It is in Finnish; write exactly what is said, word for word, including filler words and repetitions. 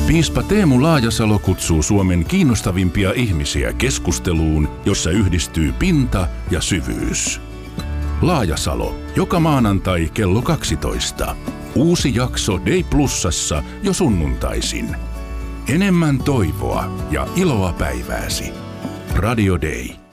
Piispa Teemu Laajasalo kutsuu Suomen kiinnostavimpia ihmisiä keskusteluun, jossa yhdistyy pinta ja syvyys. Laajasalo, joka maanantai kello kaksitoista. Uusi jakso Day Plusassa jo sunnuntaisin. Enemmän toivoa ja iloa päivääsi. Radio Day.